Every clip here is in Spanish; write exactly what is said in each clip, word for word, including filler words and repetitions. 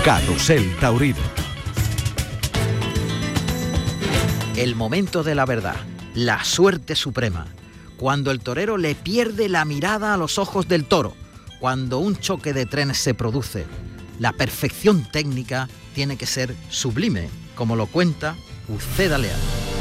Carrusel Taurino. El momento de la verdad, la suerte suprema, cuando el torero le pierde la mirada a los ojos del toro, cuando un choque de trenes se produce, la perfección técnica tiene que ser sublime, como lo cuenta Uceda Leal.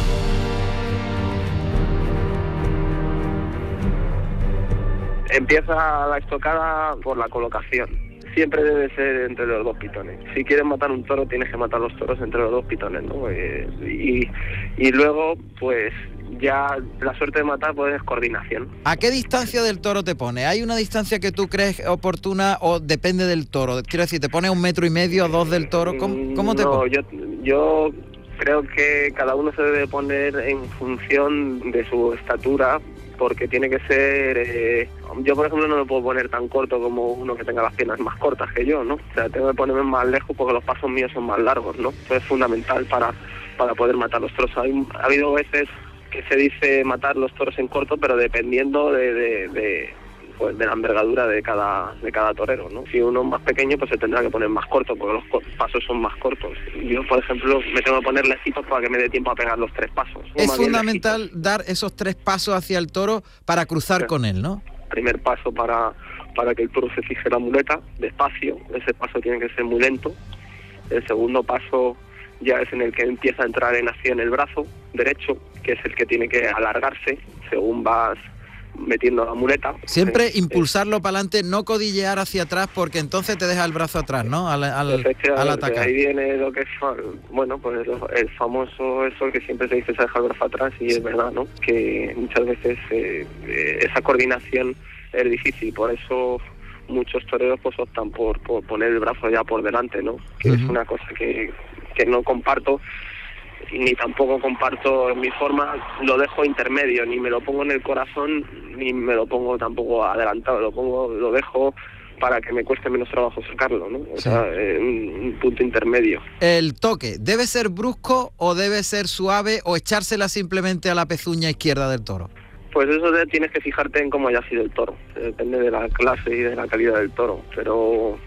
Empieza la estocada por la colocación. Siempre debe ser entre los dos pitones. Si quieres matar un toro, tienes que matar los toros entre los dos pitones, ¿no? Eh, y, y luego, pues, ya la suerte de matar pues es coordinación. ¿A qué distancia del toro te pone? ¿Hay una distancia que tú crees oportuna o depende del toro? Quiero decir, ¿te pone un metro y medio, dos del toro? ¿Cómo, cómo te no, pone? yo, yo creo que cada uno se debe poner en función de su estatura, porque tiene que ser... Eh, yo, por ejemplo, no me puedo poner tan corto como uno que tenga las piernas más cortas que yo, ¿no? O sea, tengo que ponerme más lejos porque los pasos míos son más largos, ¿no? Eso es fundamental para, para poder matar los toros. Hay, ha habido veces que se dice matar los toros en corto, pero dependiendo de, de, de, pues, de la envergadura de cada de cada torero, ¿no? Si uno es más pequeño, pues se tendrá que poner más corto, porque los pasos son más cortos. Yo, por ejemplo, me tengo que poner lejitos para que me dé tiempo a pegar los tres pasos. Es fundamental dar esos tres pasos hacia el toro para cruzar sí. con él, ¿no? Primer paso para, para que el toro se fije la muleta, despacio, ese paso tiene que ser muy lento. El segundo paso ya es en el que empieza a entrar en acción el brazo derecho, que es el que tiene que alargarse según vas metiendo la muleta. Siempre eh, impulsarlo eh, para adelante, no codillear hacia atrás, porque entonces te deja el brazo atrás, ¿no? Al, al, al atacar. Ahí viene lo que es, bueno, pues el famoso eso que siempre se dice, se deja el brazo atrás, y sí. es verdad, ¿no? Que muchas veces eh, esa coordinación es difícil, por eso muchos toreros pues optan por, por poner el brazo ya por delante, ¿no? Que uh-huh. es una cosa que, que no comparto, ni tampoco comparto en mi forma, lo dejo intermedio, ni me lo pongo en el corazón, ni me lo pongo tampoco adelantado, lo pongo, lo dejo para que me cueste menos trabajo sacarlo, ¿no? O sí. sea, eh, un, un punto intermedio. El toque, ¿debe ser brusco o debe ser suave o echársela simplemente a la pezuña izquierda del toro? Pues eso de, tienes que fijarte en cómo haya sido el toro, depende de la clase y de la calidad del toro, pero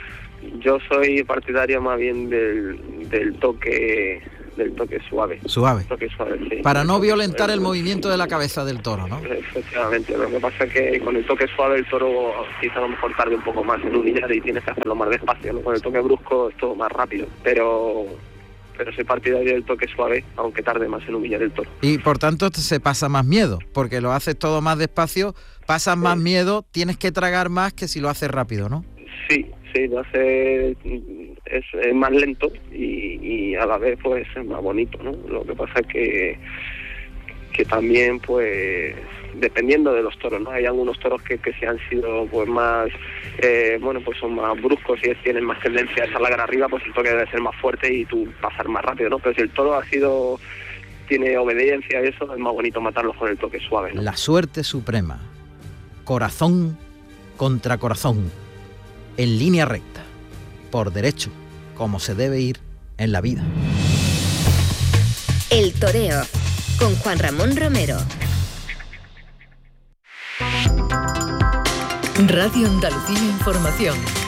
yo soy partidario más bien del, del toque del toque suave. Suave. Toque suave, sí. Para no violentar el movimiento de la cabeza del toro, ¿no? Efectivamente. Lo que pasa es que con el toque suave el toro quizá a lo mejor tarde un poco más en humillar y tienes que hacerlo más despacio, ¿no? Con el toque brusco es todo más rápido. Pero pero soy partidario del toque suave, aunque tarde más en humillar el toro. Y por tanto se pasa más miedo, porque lo haces todo más despacio, pasas más sí. miedo, tienes que tragar más que si lo haces rápido, ¿no? Sí, sí, lo hace es, es más lento y, y a la vez pues es más bonito, ¿no? Lo que pasa es que que también pues dependiendo de los toros, ¿no? Hay algunos toros que, que se han sido pues más eh, bueno pues son más bruscos y tienen más tendencia a largar arriba, pues el toque debe ser más fuerte y tú pasar más rápido, ¿no? Pero si el toro ha sido tiene obediencia y eso, es más bonito matarlos con el toque suave, ¿no? La suerte suprema, corazón contra corazón, en línea recta, por derecho, como se debe ir en la vida. El toreo, con Juan Ramón Romero. Radio Andalucía Información.